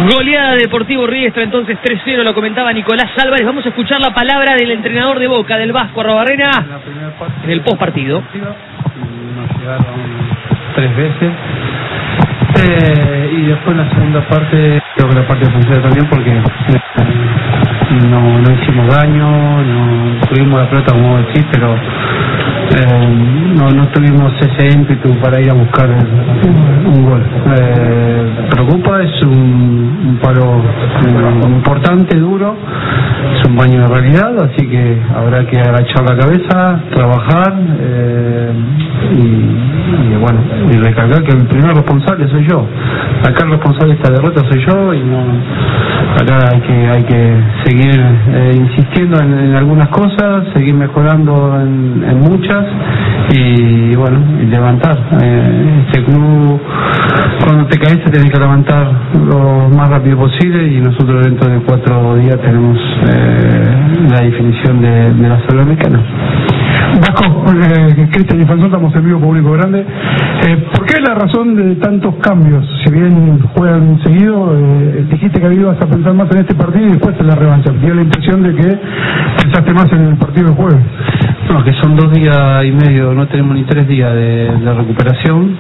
Goleada de Deportivo Riestra, entonces 3-0, lo comentaba Nicolás Álvarez. Vamos a escuchar la palabra del entrenador de Boca, del Vasco Arrobarrena, en el postpartido. Nos llegaron 3 veces. Y después en la segunda parte, creo que la parte ofensiva también, porque no hicimos daño, no tuvimos la pelota como decís, pero no tuvimos ese ímpetu para ir a buscar un gol. Preocupa, es un palo importante, duro, es un baño de realidad, así que habrá que agachar la cabeza, trabajar y bueno, y recalcar que el primer responsable soy yo. Acá el responsable de esta derrota soy yo, y no, acá hay que seguir insistiendo en algunas cosas, seguir mejorando en muchas, y bueno, y levantar. Este club, cuando te caes te tienes que levantar lo más rápido posible, y nosotros dentro de 4 días tenemos la definición de la Sudamericana. Vasco, Cristian y Fanzón, estamos en vivo, público grande. ¿Por qué la razón de tantos cambios? Si bien juegan seguido, dijiste que ibas a pensar más en este partido y después en la revancha. Me dio la impresión de que pensaste más en el partido del jueves. No, que son 2 días y medio, no tenemos ni 3 días de recuperación,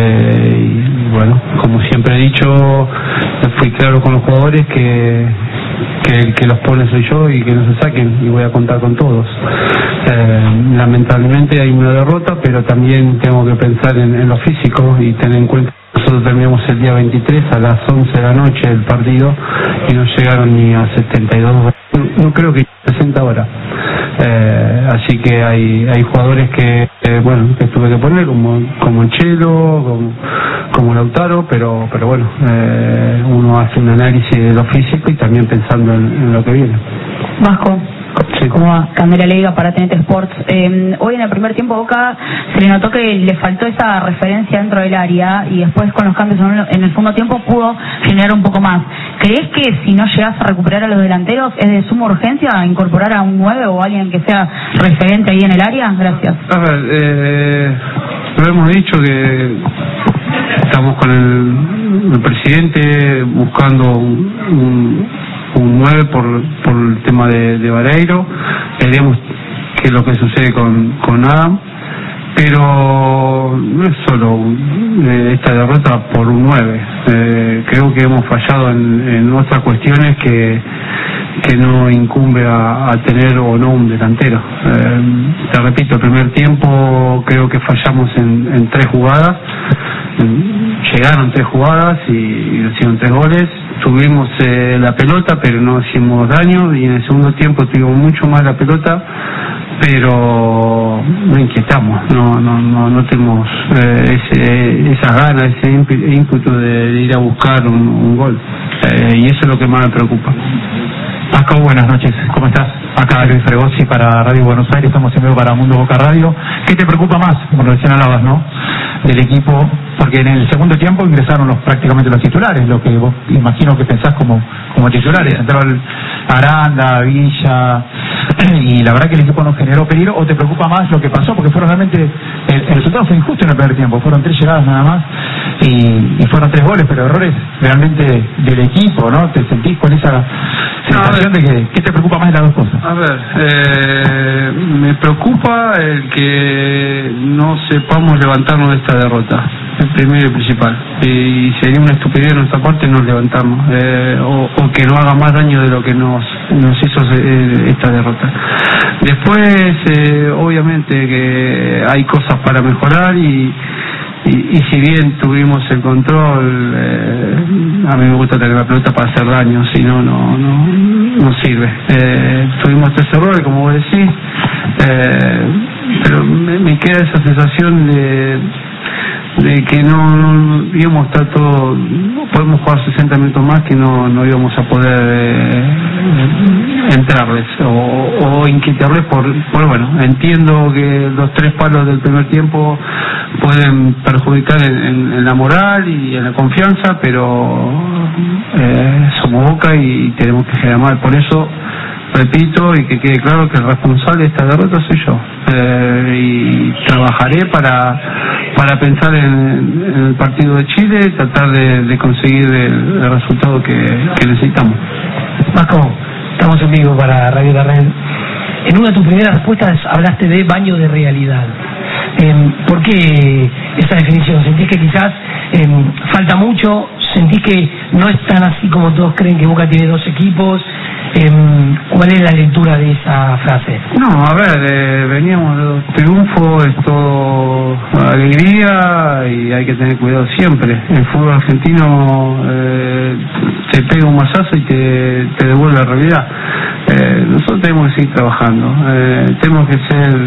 y bueno, como siempre he dicho, fui claro con los jugadores que el que los pone soy yo, y que no se saquen, y voy a contar con todos. Lamentablemente hay una derrota, pero también tengo que pensar en lo físico y tener en cuenta que nosotros terminamos el día 23 a las 11 de la noche el partido, y no llegaron ni a 72, no creo que 60 horas. Así que hay jugadores que tuve que poner, como el Chelo, como Lautaro, pero bueno, uno hace un análisis de lo físico y también pensando en lo que viene. Vasco, sí. ¿Cómo va? Candela Leiva para TNT Sports. Hoy en el primer tiempo Boca se le notó que le faltó esa referencia dentro del área, y después con los cambios en el segundo tiempo pudo generar un poco más. ¿Crees que si no llegas a recuperar a los delanteros es de suma urgencia incorporar a un 9 o alguien que sea referente ahí en el área? Gracias. A ver, lo hemos dicho que estamos con el presidente buscando un 9 por el tema de Vareiro. Veremos qué es lo que sucede con Adam, pero no es solo esta derrota por un 9. Creo que hemos fallado en otras cuestiones que no incumbe a tener o no un delantero. Te repito, el primer tiempo creo que fallamos en 3 jugadas. Llegaron 3 jugadas y hicieron 3 goles. Tuvimos la pelota, pero no hicimos daño, y en el segundo tiempo tuvimos mucho más la pelota, pero no inquietamos, no tenemos esa gana, ese ímpetu de ir a buscar un gol, y eso es lo que más me preocupa. Vasco, buenas noches, ¿cómo estás? Acá Luis Fregosi para Radio Buenos Aires, estamos en vivo para Mundo Boca Radio. ¿Qué te preocupa más, como recién hablabas, no? Del equipo, porque en el segundo tiempo ingresaron prácticamente los titulares, lo que vos imagino que pensás como titulares. Entraron Aranda, Villa, y la verdad que el equipo no generó peligro. ¿O te preocupa más lo que pasó? Porque fueron realmente, el resultado fue injusto en el primer tiempo, fueron 3 llegadas nada más, y fueron 3 goles, pero errores realmente del equipo, ¿no? ¿Te sentís con esa sensación de que qué te preocupa más de las dos cosas? A ver, me preocupa el que no sepamos levantarnos de esta derrota, el primero y principal, y sería una estupidez de nuestra parte no levantarnos, o que no haga más daño de lo que nos hizo esta derrota. Después, obviamente que hay cosas para mejorar, y si bien tuvimos el control, a mí me gusta tener la pelota para hacer daño, si no sirve. Tuvimos 3 errores, como vos decís, pero me queda esa sensación de que no íbamos a estar todo, podemos jugar 60 minutos más, que no íbamos a poder entrarles o inquietarles por bueno, entiendo que los 3 palos del primer tiempo pueden perjudicar en la moral y en la confianza, pero somos Boca y tenemos que generar mal. Por eso repito, y que quede claro que el responsable de esta derrota soy yo, y trabajaré para pensar en el partido de Chile, tratar de conseguir el resultado que necesitamos. Vasco, estamos en vivo para Radio La Red. En una de tus primeras respuestas hablaste de baño de realidad. ¿Por qué esa definición? ¿Sentís que quizás falta mucho? ¿Sentís que no es tan así como todos creen, que Boca tiene dos equipos? ¿Cuál es la lectura de esa frase? No, a ver, veníamos de dos triunfos, es todo alegría y hay que tener cuidado siempre. El fútbol argentino te pega un mazazo y te devuelve la realidad. Nosotros tenemos que seguir trabajando, tenemos que ser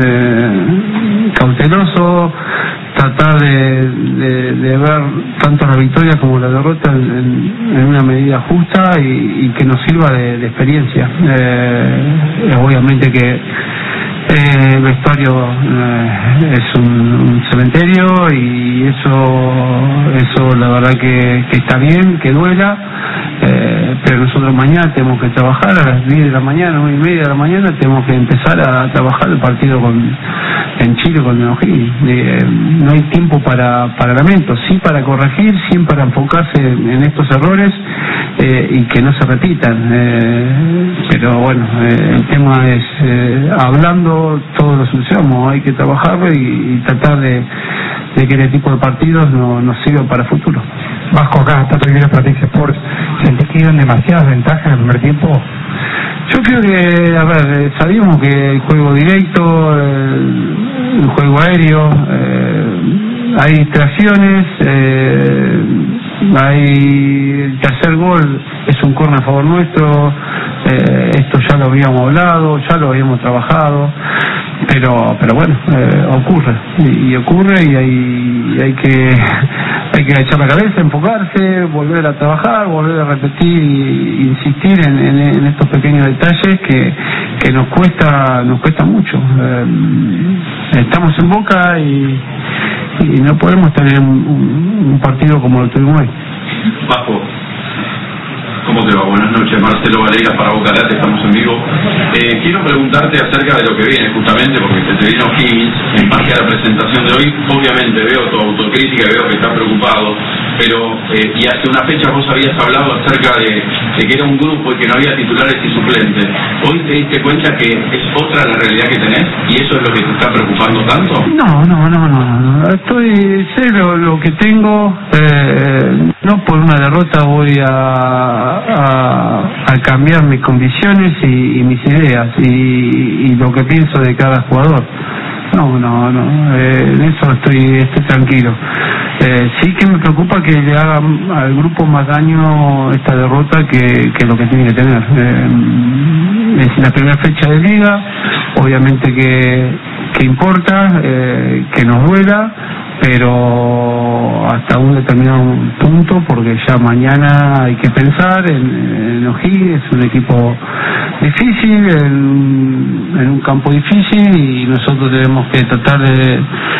cautelosos, tratar de ver tanto la victoria como la derrota en una medida justa y que nos sirva de experiencia. Obviamente que el vestuario es un cementerio y eso la verdad que está bien, que duela, pero nosotros mañana tenemos que trabajar a las 10 de la mañana, 9:30 de la mañana, tenemos que empezar a trabajar el partido en Chile con el O'Higgins. No hay tiempo para lamentos, sí para corregir, sí para enfocarse en estos errores y que no se repitan, pero bueno, el tema es hablando todo lo solucionamos, hay que trabajarlo y tratar de que este tipo de partidos nos sirvan para el futuro. Vasco, acá está Toribio Platense Sports. ¿Sentís que iban demasiadas ventajas en el primer tiempo? Yo creo que, a ver, sabíamos que el juego directo, el juego aéreo, hay distracciones, el tercer gol es un córner a favor nuestro, esto ya lo habíamos hablado, ya lo habíamos trabajado, pero bueno, ocurre y hay que echar la cabeza, enfocarse, volver a trabajar, volver a repetir e insistir en estos pequeños detalles que nos cuesta mucho. Estamos en Boca y no podemos tener un partido como lo tuvimos hoy. Vasco, ¿cómo te va? Buenas noches, Marcelo Valera para Boca Late, estamos en vivo. Quiero preguntarte acerca de lo que viene, justamente porque te vino Higgins en base a la presentación de hoy. Obviamente veo tu autocrítica y veo que estás preocupado, pero y hace una fecha vos habías hablado acerca de que era un grupo y que no había titulares y suplentes. ¿Hoy te diste cuenta que es otra la realidad que tenés y eso es lo que te está preocupando tanto? No. Sé lo que tengo, no por una derrota voy a cambiar mis convicciones y mis ideas y lo que pienso de cada jugador. No, en eso estoy tranquilo. Sí que me preocupa que le haga al grupo más daño esta derrota que lo que tiene que tener. Es la primera fecha de liga, obviamente que importa, que nos duela, pero hasta un determinado punto, porque ya mañana hay que pensar en O'Higgins, es un equipo difícil, en un campo difícil, y nosotros tenemos que tratar de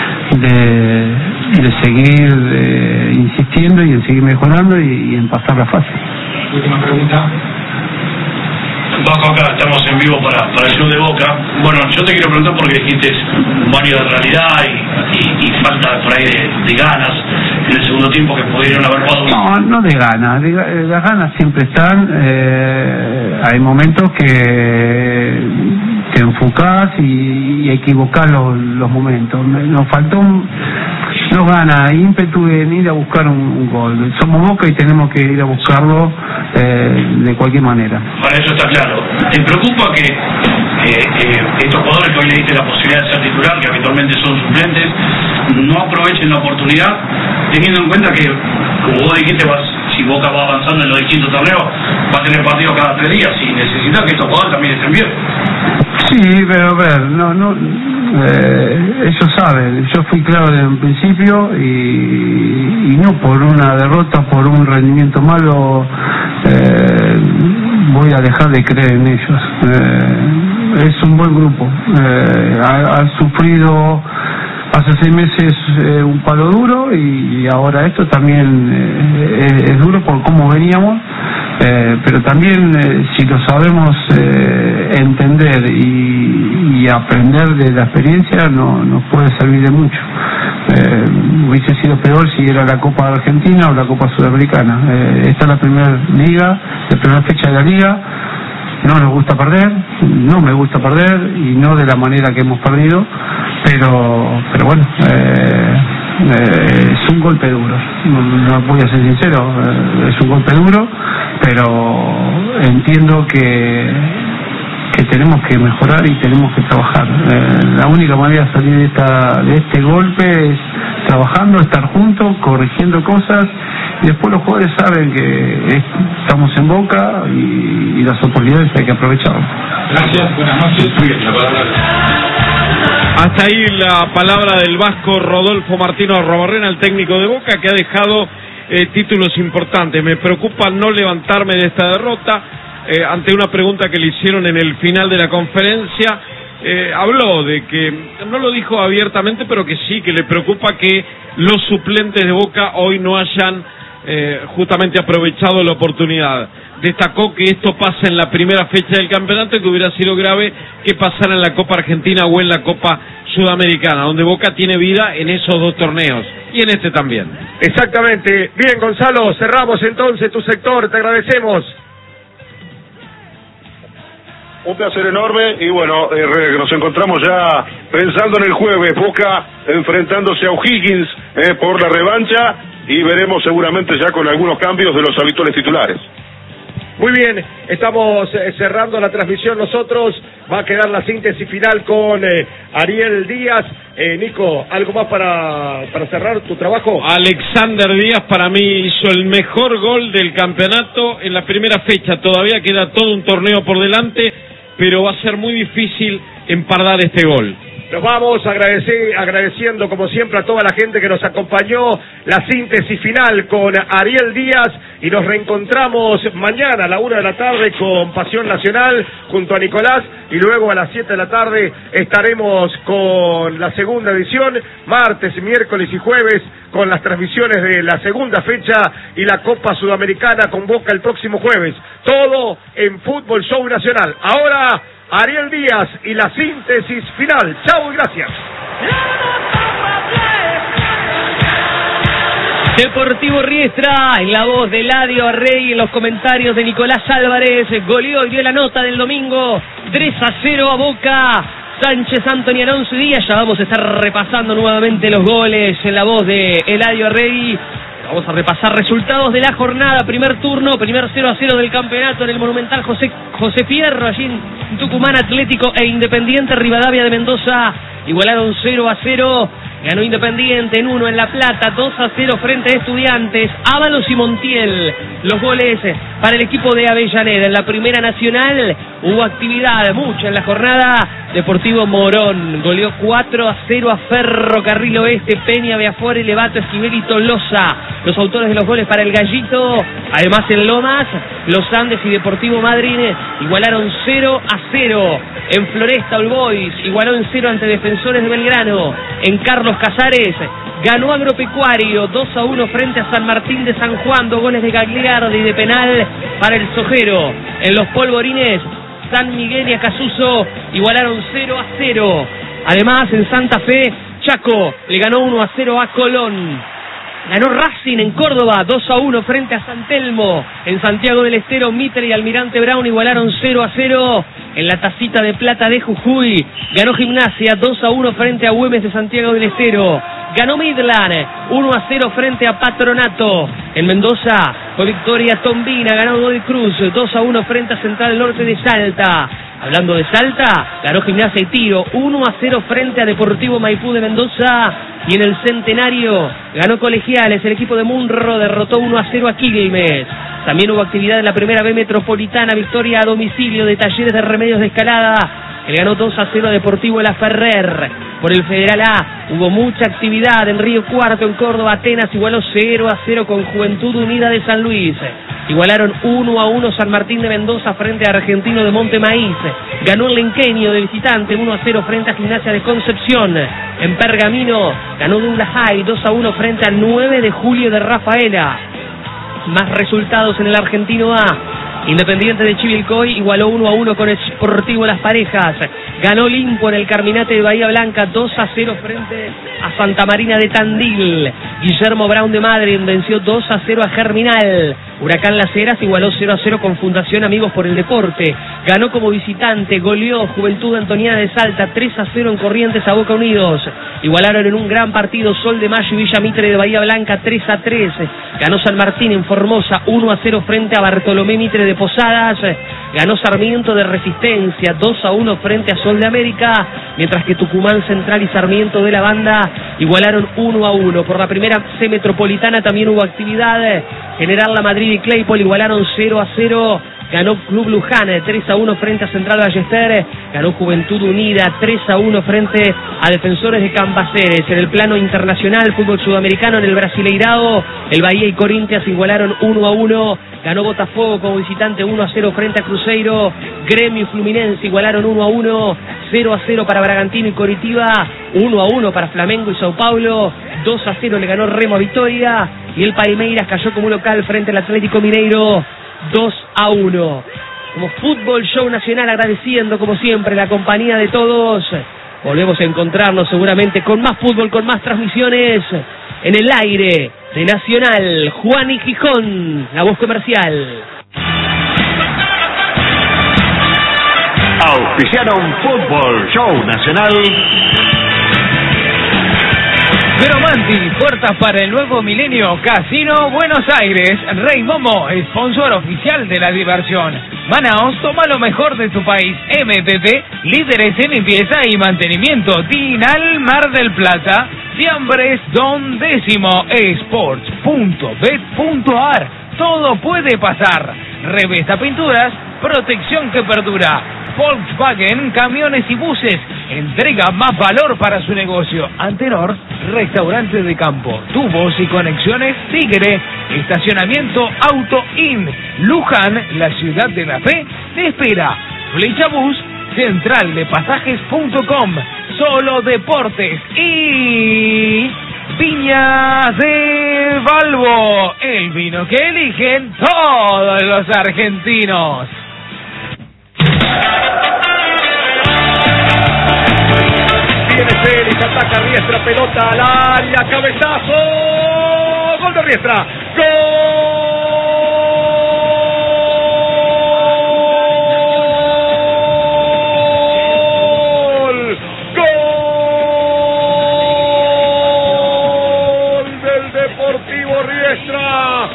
seguir insistiendo y en seguir mejorando y en pasar la fase. Última pregunta. Vasco, acá estamos en vivo para el Club de Boca. Bueno, yo te quiero preguntar porque dijiste un baño de realidad y falta por ahí de ganas en el segundo tiempo que pudieron haber jugado. No de ganas, las ganas siempre están. Hay momentos que te enfocás y equivocás los momentos. Nos faltó no gana, ímpetu en ir a buscar un gol. Somos Boca y tenemos que ir a buscarlo de cualquier manera. Para eso está claro. ¿Te preocupa que estos jugadores que hoy le diste la posibilidad de ser titular, que habitualmente son suplentes, no aprovechen la oportunidad, teniendo en cuenta que, como vos dijiste, si Boca va avanzando en los distintos torneos, va a tener partidos cada 3 días y necesita que estos jugadores también estén bien? Sí, pero a ver, ellos saben, yo fui claro desde un principio y no por una derrota, por un rendimiento malo, voy a dejar de creer en ellos. Es un buen grupo, han sufrido hace 6 meses un palo duro y ahora esto también es duro por cómo veníamos, pero también si lo sabemos entender y aprender de la experiencia nos puede servir de mucho. Hubiese sido peor si era la Copa Argentina o la Copa Sudamericana. Esta es la primera fecha de la liga. No nos gusta perder, no me gusta perder y no de la manera que hemos perdido, pero bueno, es un golpe duro, no voy a ser sincero, es un golpe duro, pero entiendo que tenemos que mejorar y tenemos que trabajar. La única manera de salir de este golpe es trabajando, estar juntos, corrigiendo cosas, y después los jugadores saben que estamos en Boca y las oportunidades hay que aprovecharlas. Gracias, buenas noches. La palabra. Hasta ahí la palabra del vasco Rodolfo Martino Arruabarrena, el técnico de Boca, que ha dejado títulos importantes. Me preocupa no levantarme de esta derrota. Ante una pregunta que le hicieron en el final de la conferencia, habló de que, no lo dijo abiertamente, pero que sí, que le preocupa que los suplentes de Boca hoy no hayan justamente aprovechado la oportunidad. Destacó que esto pasa en la primera fecha del campeonato y que hubiera sido grave que pasara en la Copa Argentina o en la Copa Sudamericana, donde Boca tiene vida en esos dos torneos y en este también. Exactamente. Bien, Gonzalo, cerramos entonces tu sector, te agradecemos. Un placer enorme y bueno, nos encontramos ya pensando en el jueves, Boca enfrentándose a O'Higgins por la revancha y veremos seguramente ya con algunos cambios de los habituales titulares. Muy bien, estamos cerrando la transmisión nosotros, va a quedar la síntesis final con Ariel Díaz. Nico, ¿algo más para cerrar tu trabajo? Alexander Díaz para mí hizo el mejor gol del campeonato en la primera fecha, todavía queda todo un torneo por delante, pero va a ser muy difícil empardar este gol. Nos vamos agradeciendo como siempre a toda la gente que nos acompañó, la síntesis final con Ariel Díaz, y nos reencontramos mañana a la 1 de la tarde con Pasión Nacional junto a Nicolás, y luego a las 7 de la tarde estaremos con la segunda edición, martes, miércoles y jueves con las transmisiones de la segunda fecha y la Copa Sudamericana con Boca el próximo jueves. Todo en Fútbol Show Nacional. Ahora Ariel Díaz y la síntesis final. Chau y gracias. Deportivo Riestra, en la voz de Eladio Arrey, en los comentarios de Nicolás Álvarez, goleó y dio la nota del domingo, 3-0 a Boca. Sánchez, Anthony, Alonso y Díaz. Ya vamos a estar repasando nuevamente los goles en la voz de Eladio Arrey. Vamos a repasar resultados de la jornada. Primer turno, primer 0-0 del campeonato en el Monumental José Fierro, allí en Tucumán. Atlético e Independiente Rivadavia de Mendoza igualaron 0-0. Ganó Independiente en 1 en La Plata, 2-0 frente a Estudiantes. Ábalos y Montiel, los goles para el equipo de Avellaneda. En la Primera Nacional hubo actividad, mucha en la jornada. Deportivo Morón goleó 4-0 a Ferrocarril Oeste. Peña, Beafor, Elevato, Esquivel y Tolosa, los autores de los goles para el Gallito. Además en Lomas, Los Andes y Deportivo Madryn igualaron 0-0. En Floresta, All Boys igualó en 0 ante Defensores de Belgrano. En Carlos Casares ganó Agropecuario 2-1 frente a San Martín de San Juan. 2 goles de Gagliardi de penal para el Sojero. En los Polvorines, San Miguel y Acasuso igualaron 0-0. Además en Santa Fe, Chaco le ganó 1-0 a Colón. Ganó Racing en Córdoba 2-1 frente a San Telmo. En Santiago del Estero, Mitre y Almirante Brown igualaron 0-0. En la Tacita de Plata de Jujuy ganó Gimnasia 2-1 frente a Güemes de Santiago del Estero. Ganó Midland 1-0 frente a Patronato. En Mendoza fue victoria Tombina, ganó Godoy Cruz 2-1 frente a Central Norte de Salta. Hablando de Salta, ganó Gimnasia y Tiro 1-0 frente a Deportivo Maipú de Mendoza. Y en el Centenario ganó Colegiales, el equipo de Munro derrotó 1-0 a Quilmes. También hubo actividad en la Primera B Metropolitana, victoria a domicilio de Talleres de Remedios de Escalada, que le ganó 2-0 a Deportivo La Ferrer. Por el Federal A hubo mucha actividad en Río Cuarto, en Córdoba. Atenas igualó 0-0 con Juventud Unida de San Luis. Igualaron 1-1 San Martín de Mendoza frente a Argentino de Monte Maíz. Ganó el Lenqueño de visitante 1-0 frente a Gimnasia de Concepción. En Pergamino ganó Douglas High 2-1 frente al 9 de Julio de Rafaela. Más resultados en el Argentino A. Independiente de Chivilcoy igualó 1-1 con Sportivo Las Parejas. Ganó Limpo en el Carminate de Bahía Blanca 2-0 frente a Santa Marina de Tandil. Guillermo Brown de Madrid venció 2-0 a Germinal. Huracán Las Heras igualó 0-0 con Fundación Amigos por el Deporte. Ganó como visitante, goleó Juventud Antoniana de Salta 3-0 en Corrientes a Boca Unidos. Igualaron en un gran partido Sol de Mayo y Villa Mitre de Bahía Blanca 3-3. Ganó San Martín en Formosa 1-0 frente a Bartolomé Mitre de Posadas. Ganó Sarmiento de Resistencia 2-1 frente a Sol de América, mientras que Tucumán Central y Sarmiento de la Banda igualaron 1-1. Por la primera C metropolitana también hubo actividad. General La Madrid y Claypole igualaron 0-0. Ganó Club Luján 3-1 frente a Central Ballester. Ganó Juventud Unida 3-1 frente a Defensores de Cambaceres. En el plano internacional, fútbol sudamericano, en el Brasileirao, el Bahía y Corinthians igualaron 1-1. Ganó Botafogo como visitante 1-0 frente a Cruzeiro. Gremio y Fluminense igualaron 1-1. 0-0 para Bragantino y Coritiba. 1-1 para Flamengo y Sao Paulo. 2-0 le ganó Remo a Vitória. Y el Palmeiras cayó como local frente al Atlético Mineiro 2-1. Como Fútbol Show Nacional, agradeciendo como siempre la compañía de todos. Volvemos a encontrarnos seguramente con más fútbol, con más transmisiones en el aire de Nacional. Juan y Gijón, la voz comercial. Auspiciaron Fútbol Show Nacional. Veromanti, puertas para el nuevo milenio. Casino Buenos Aires. Rey Momo, sponsor oficial de la diversión. Manaos, toma lo mejor de tu país. MPP, líderes en limpieza y mantenimiento. Tinal Mar del Plata. Fiambres Don Décimo. Sports.bet.ar. Todo puede pasar. Revesta Pinturas, protección que perdura. Volkswagen, camiones y buses, entrega más valor para su negocio. Antenor, restaurante de campo, tubos y conexiones Tigre, estacionamiento Auto In. Luján, la ciudad de la fe, te espera. Flecha Bus, central de pasajes.com, Solo Deportes y Viña de Balbo, el vino que eligen todos los argentinos. Viene Celis, ataca Riestra, pelota al área, cabezazo, gol de Riestra, gol del Deportivo Riestra,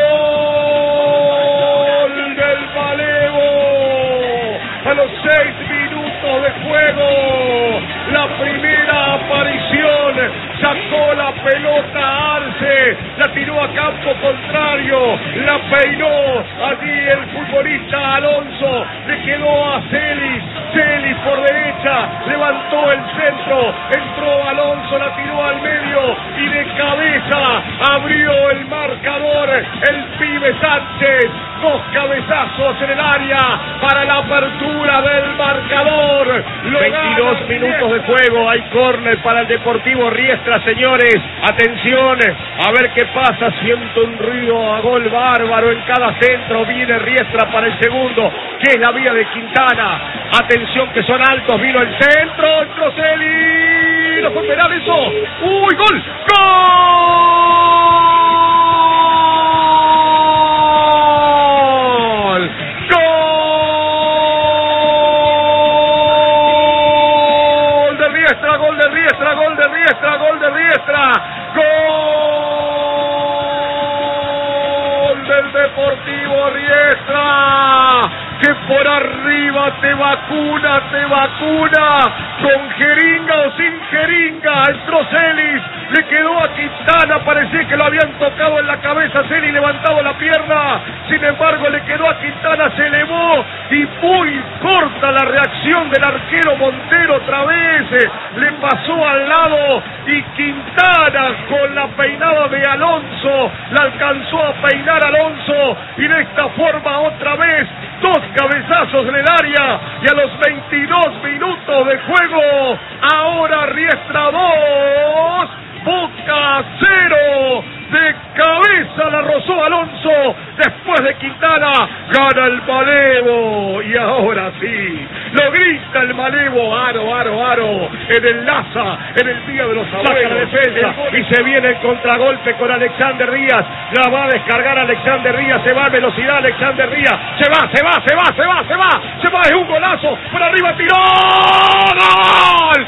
gol del Malevo, a los 6 minutos de juego. La primera aparición, sacó la pelota Arce, la tiró a campo contrario, la peinó allí el futbolista Alonso, le quedó a Celis, Celis por derecha, levantó el centro, entró Alonso, la tiró al medio y de cabeza abrió el marcador el pibe Sánchez. 2 cabezazos en el área para la apertura del marcador. 22 minutos de juego, hay córner para el Deportivo Riestra, señores. Atención, a ver qué pasa. Siento un ruido a gol bárbaro en cada centro. Viene Riestra para el segundo, que es la vía de Quintana. Atención que son altos, vino el centro, entró Celi. ¿No fue penal eso? ¡Uy, gol! ¡Gol! Gol de Riestra, gol del Deportivo Riestra, que por arriba te vacuna, con jeringa o sin jeringa, entró Celis, le quedó a Quintana, parecía que lo habían tocado en la cabeza, Celis levantado la pierna, sin embargo le quedó a Quintana, se elevó y muy corta la reacción del arquero Montero otra vez, le pasó al lado y Quintana con la peinada de Alonso, la alcanzó a peinar Alonso y de esta forma otra vez 2 cabezazos en el área y a los 22 minutos de juego, ahora Riestra 2, Boca 0, de cabeza la rozó Alonso, después después de Quintana, gana el Malevo. Y ahora sí, lo grita el Malevo, aro, en el Laza, en el Día de los Abuelos. La defensa, y se viene el contragolpe con Alexander Díaz. La va a descargar Alexander Díaz, se va a velocidad Alexander Díaz. Se va, es un golazo, por arriba tiró. ¡Gol!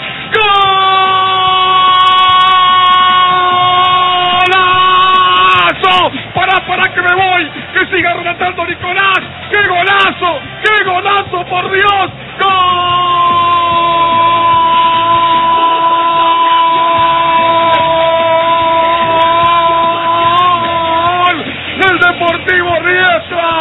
¡Golazo! Para que me voy, que siga relatando Nicolás. ¡Qué golazo, por Dios! ¡Gol! ¡Del Deportivo Riestra!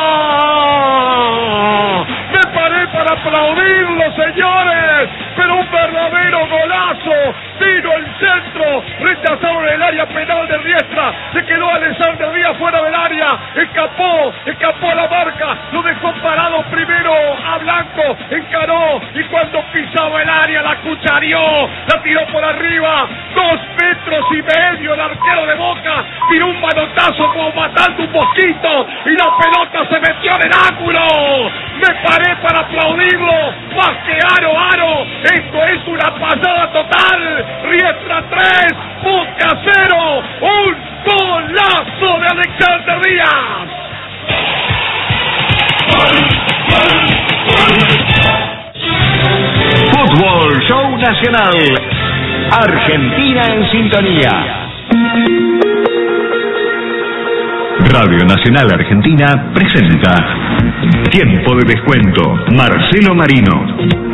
Me paré para aplaudirlo, señores, pero un verdadero golazo. Vino el centro, rechazaron el área penal de Riestra, se quedó Alexander Díaz fuera del área, escapó a la marca, lo dejó parado primero a Blanco, encaró y cuando pisaba el área la cuchareó, la tiró por arriba, 2 metros y medio el arquero de Boca, tiró un manotazo como matando un mosquito y la pelota se metió en el ángulo. Me paré para aplaudirlo, más que aro, esto es una pasada total. Riestra 3, Boca 0, un golazo de Alexander Díaz. Fútbol Show Nacional. Argentina en sintonía. Radio Nacional Argentina presenta Tiempo de Descuento. Marcelo Marino.